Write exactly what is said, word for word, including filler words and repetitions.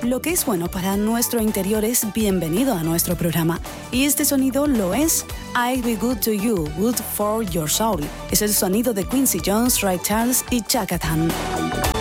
Lo que es bueno para nuestro interior es bienvenido a nuestro programa. Y este sonido lo es I'll Be Good to You, Good for Your Soul. Es el sonido de Quincy Jones, Ray Charles y Chaka Khan.